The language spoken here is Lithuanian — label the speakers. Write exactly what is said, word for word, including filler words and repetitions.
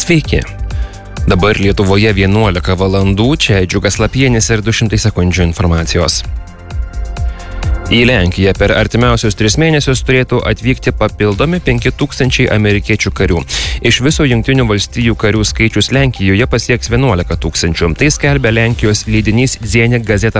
Speaker 1: Sveiki. Dabar Lietuvoje vienuolika valandų, čia Džiugas Lapienis ir du šimtai sekundžių informacijos. Į Lenkiją per artimiausius tris mėnesius turėtų atvykti papildomi penki tūkstančiai amerikiečių karių. Iš viso Jungtinių valstijų karių skaičius Lenkijoje pasieks vienuolika tūkstančių. Tai skelbia Lenkijos leidinys Dziennik Gazeta